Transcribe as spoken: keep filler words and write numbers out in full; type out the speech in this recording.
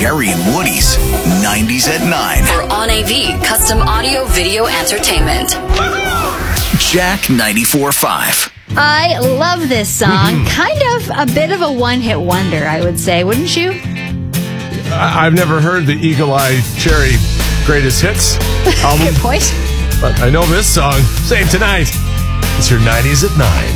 Harry and Woody's nineties at nine. For On A V Custom Audio Video Entertainment. Jack ninety-four point five. I love this song. Kind of a bit of a one-hit wonder, I would say, wouldn't you? I- I've never heard the Eagle Eye Cherry Greatest Hits album. Good point. But I know this song. Same tonight. It's your nineties at nine.